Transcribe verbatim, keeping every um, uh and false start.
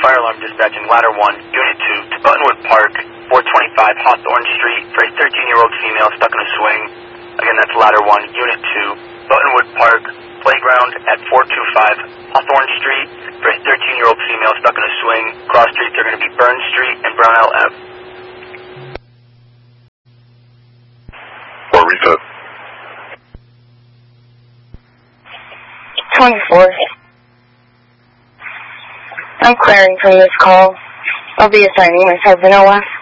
fire alarm dispatching ladder one, unit two, to Buttonwood Park, four twenty-five Hawthorne Street, for a thirteen-year-old female stuck in a swing. Again, that's ladder one, unit two, Buttonwood Park, playground at four twenty-five Hawthorne Street, for a thirteen-year-old female stuck in a swing. Cross streets are going to be Burns Street and Brownell Avenue. Or reset. twenty-four. I'm clearing from this call. I'll be assigning myself an O S.